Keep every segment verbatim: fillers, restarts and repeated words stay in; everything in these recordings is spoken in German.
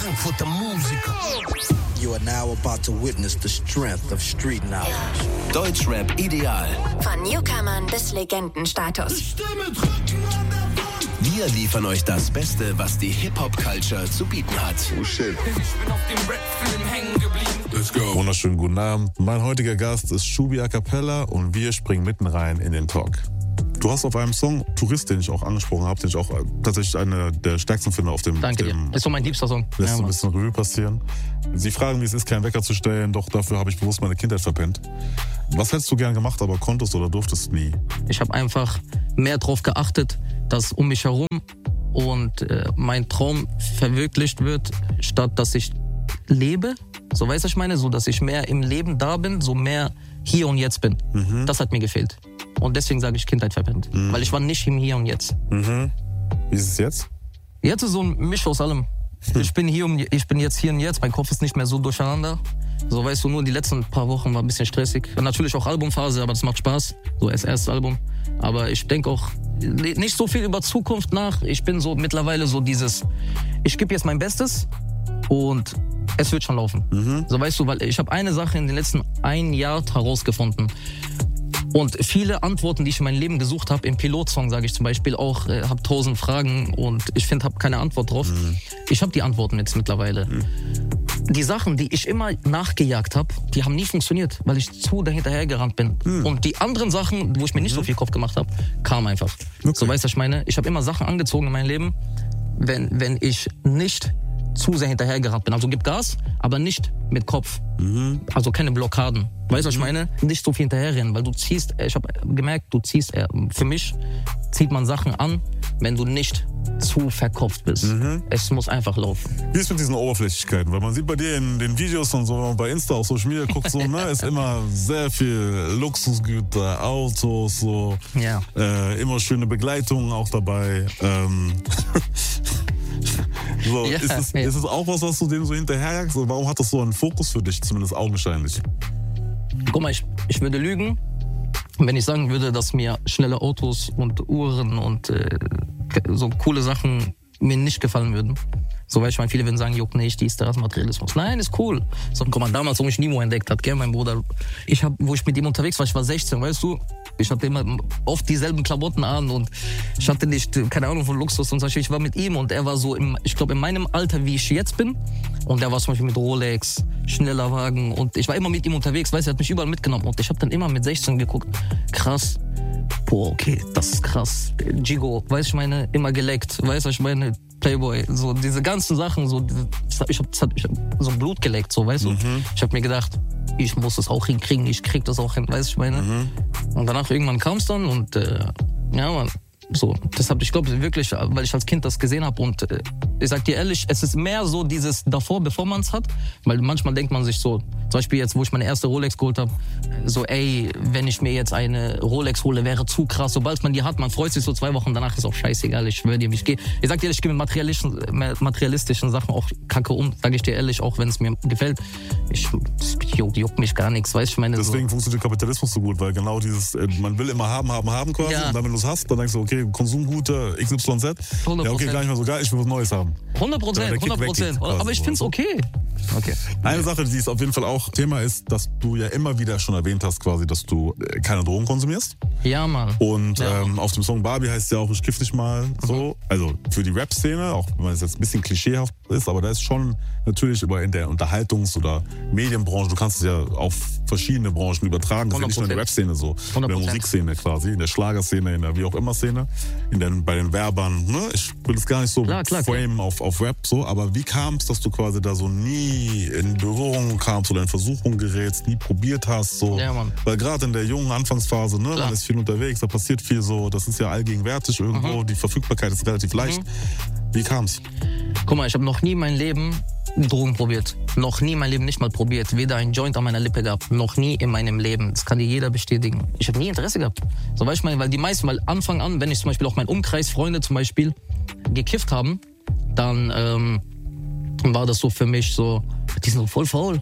Kampf unter Musiker. You are now about to witness the strength of street knowledge. Deutschrap ideal. Von Newcomern bis Legendenstatus. Stimme drücken an der Wand. Wir liefern euch das Beste, was die Hip-Hop-Culture zu bieten hat. Oh shit. Ich bin auf dem Rap-Film hängen geblieben. Let's go. Wunderschönen guten Abend. Mein heutiger Gast ist Shubi A Cappella und wir springen mitten rein in den Talk. Du hast auf einem Song Tourist, den ich auch angesprochen habe, den ich auch tatsächlich einer der stärksten finde auf dem... Danke dem, dir. Ist so mein liebster Song. Lässt Ja, so ein bisschen Revue passieren. Sie fragen, wie es ist, keinen Wecker zu stellen, doch dafür habe ich bewusst meine Kindheit verpennt. Was hättest du gern gemacht, aber konntest oder durftest nie? Ich habe einfach mehr drauf geachtet, dass um mich herum und äh, mein Traum verwirklicht wird, statt dass ich lebe. So, weißt du, was ich meine? So, dass ich mehr im Leben da bin, so mehr hier und jetzt bin. Mhm. Das hat mir gefehlt. Und deswegen sage ich Kindheit verpennt. Mhm. Weil ich war nicht im Hier und Jetzt. Mhm. Wie ist es jetzt? Jetzt ist so ein Misch aus allem. Hm. Ich bin hier und ich bin jetzt hier und jetzt. Mein Kopf ist nicht mehr so durcheinander. So, weißt du, nur die letzten paar Wochen war ein bisschen stressig. Und natürlich auch Albumphase, aber das macht Spaß. So als erstes Album. Aber ich denke auch nicht so viel über Zukunft nach. Ich bin so mittlerweile so dieses, ich gebe jetzt mein Bestes und es wird schon laufen. Mhm. So, weißt du, weil ich habe eine Sache in den letzten ein Jahr herausgefunden. Und viele Antworten, die ich in meinem Leben gesucht habe, im Pilotsong sage ich zum Beispiel auch, äh, habe tausend Fragen und ich finde, habe keine Antwort drauf. Mhm. Ich habe die Antworten jetzt mittlerweile. Mhm. Die Sachen, die ich immer nachgejagt habe, die haben nie funktioniert, weil ich zu dahinterher gerannt bin. Mhm. Und die anderen Sachen, wo ich mir nicht mhm. so viel Kopf gemacht habe, kamen einfach. Okay. So, weißt du, was ich meine? Ich habe immer Sachen angezogen in meinem Leben, wenn, wenn ich nicht zu sehr hinterhergerannt bin. Also gib Gas, aber nicht mit Kopf. Mhm. Also keine Blockaden. Weißt du, was ich meine? Nicht so viel hinterherrennen, weil du ziehst, ich habe gemerkt, du ziehst, für mich zieht man Sachen an, wenn du nicht zu verkopft bist. Mhm. Es muss einfach laufen. Wie ist es mit diesen Oberflächlichkeiten? Weil man sieht bei dir in den Videos und so, wenn man bei Insta auf Social Media guckt, so, ne, ist immer sehr viel Luxusgüter, Autos, so, ja. äh, immer schöne Begleitungen auch dabei. Ähm, So, ja, ist, es, ja. ist es auch was, was du dem so hinterherjagst? Warum hat das so einen Fokus für dich, zumindest augenscheinlich? Guck mal, ich, ich würde lügen, wenn ich sagen würde, dass mir schnelle Autos und Uhren und äh, so coole Sachen mir nicht gefallen würden. So, weil ich meine, viele würden sagen, juckt nicht, dies, das, Materialismus. Nein, ist cool. So, guck mal, damals, wo ich Nemo entdeckt hat, gell, mein Bruder. Ich hab, wo ich mit ihm unterwegs war, ich war sechzehn, weißt du? Ich hatte immer oft dieselben Klamotten an und ich hatte nicht, keine Ahnung von Luxus und so. Ich war mit ihm und er war so, im, ich glaube, in meinem Alter, wie ich jetzt bin. Und er war zum Beispiel mit Rolex, schneller Wagen und ich war immer mit ihm unterwegs, weißt du, er hat mich überall mitgenommen. Und ich habe dann immer mit sechzehn geguckt, krass, boah, okay, das ist krass. Gigo, weißt du, ich meine, immer geleckt, weißt du, ich meine, Playboy, so diese ganzen Sachen, so, ich habe hab, hab so Blut geleckt, so, weißt du. Mhm. Ich habe mir gedacht, ich muss das auch hinkriegen, ich krieg das auch hin, weißt du, ich meine. Mhm. Und danach irgendwann kam es dann und äh, ja, man, so, deshalb, ich glaube wirklich, weil ich als Kind das gesehen habe und äh, ich sag dir ehrlich, es ist mehr so dieses davor, bevor man es hat, weil manchmal denkt man sich so, zum Beispiel jetzt, wo ich meine erste Rolex geholt habe, so ey, wenn ich mir jetzt eine Rolex hole, wäre zu krass. Sobald man die hat, man freut sich so zwei Wochen, danach ist auch scheißegal, ich schwöre dir, ich gehe, ich sag dir, ich gehe mit materialistischen, materialistischen Sachen auch kacke um, sage ich dir ehrlich, auch wenn es mir gefällt. Ich juckt juck mich gar nichts, weißt du, ich meine. Deswegen so. funktioniert Kapitalismus so gut, weil genau dieses, man will immer haben, haben, haben quasi, ja. Und dann, wenn du es hast, dann denkst du, okay, Konsumgute X Y Z, ja okay, gar nicht mehr so geil, ich will was Neues haben. hundert Prozent, hundert Prozent, aber ich find's okay. Okay. Eine Sache, die es auf jeden Fall auch Thema ist, dass du ja immer wieder schon erwähnt hast, quasi, dass du keine Drogen konsumierst. Ja, Mann. Und ja, ähm, auf dem Song Barbie heißt es ja auch, ich kiff nicht mal so. Mhm. Also für die Rap-Szene, auch wenn es jetzt ein bisschen klischeehaft ist, aber da ist schon natürlich über in der Unterhaltungs- oder Medienbranche, du kannst es ja auf verschiedene Branchen übertragen. Das ist ja nicht nur in der Rap-Szene so, in der Musikszene quasi, in der Schlagerszene, in der wie auch immer Szene, in den, bei den Werbern. Ne? Ich will es gar nicht so klar, klar, frame klar. Auf, auf Rap so, aber wie kam es, dass du quasi da so nie in Berührung kamst oder in Versuchung gerätst, nie probiert hast, so. Ja, Mann. Weil gerade in der jungen Anfangsphase, ne, man ist viel unterwegs, da passiert viel so, das ist ja allgegenwärtig irgendwo, mhm. die Verfügbarkeit ist relativ leicht. Mhm. Wie kam's? Guck mal, ich habe noch nie mein Leben Drogen probiert. Noch nie mein Leben nicht mal probiert. Weder ein Joint an meiner Lippe gehabt. Noch nie in meinem Leben. Das kann dir jeder bestätigen. Ich habe nie Interesse gehabt. So, weißt du, meine, weil die meisten, weil Anfang an, wenn ich zum Beispiel auch mein Umkreis, Freunde zum Beispiel, gekifft haben, dann ähm, war das so für mich so, die sind so voll faul.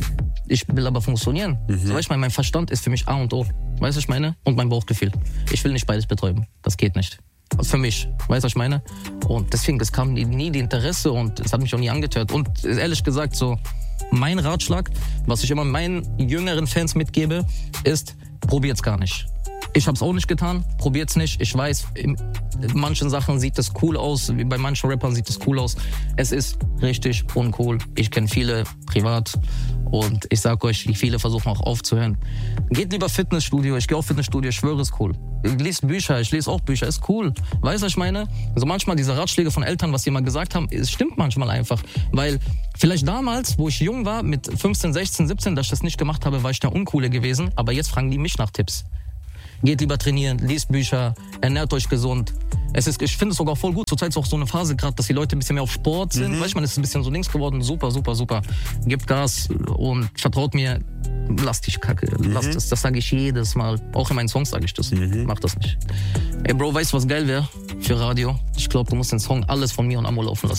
Ich will aber funktionieren. Mhm. So, weißt du, mein Verstand ist für mich A und O. Weißt du, was ich meine? Und mein Bauchgefühl. Ich will nicht beides betäuben. Das geht nicht. für mich. Weißt du, was ich meine? Und deswegen, es kam nie, nie die Interesse und es hat mich auch nie angetört. Und ehrlich gesagt, so mein Ratschlag, was ich immer meinen jüngeren Fans mitgebe, ist, probiert's gar nicht. Ich habe es auch nicht getan, probiert's nicht. Ich weiß, in manchen Sachen sieht es cool aus, wie bei manchen Rappern sieht es cool aus. Es ist richtig uncool. Ich kenne viele privat und ich sag euch, wie viele versuchen auch aufzuhören. Geht lieber Fitnessstudio, ich gehe auf Fitnessstudio, ich schwöre, ist cool. Liest Bücher, ich lese auch Bücher, ist cool. Weißt du, was ich meine? Also manchmal diese Ratschläge von Eltern, was die mal gesagt haben, es stimmt manchmal einfach. Weil vielleicht damals, wo ich jung war, mit fünfzehn, sechzehn, siebzehn, dass ich das nicht gemacht habe, war ich der Uncoole gewesen. Aber jetzt fragen die mich nach Tipps. Geht lieber trainieren, liest Bücher, ernährt euch gesund. Es ist, ich finde es sogar voll gut. Zurzeit ist auch so eine Phase gerade, dass die Leute ein bisschen mehr auf Sport sind. Mhm. Weißt du, man ist ein bisschen so links geworden. Super, super, super. Gebt Gas und vertraut mir. Lasst dich Kacke. Mhm. Lasst es. Das sage ich jedes Mal. Auch in meinen Songs sage ich das. Mhm. Mach das nicht. Ey, Bro, weißt du, was geil wäre für Radio? Ich glaube, du musst den Song Alles von mir und Amo laufen lassen.